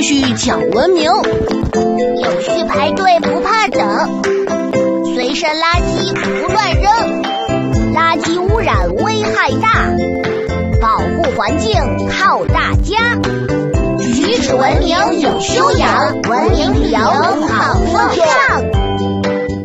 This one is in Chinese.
秩序讲文明， 有序排队不怕等，随身垃圾不乱扔，垃圾污染危害大，保护环境靠大家。举止文明有修养，文明旅游好风尚。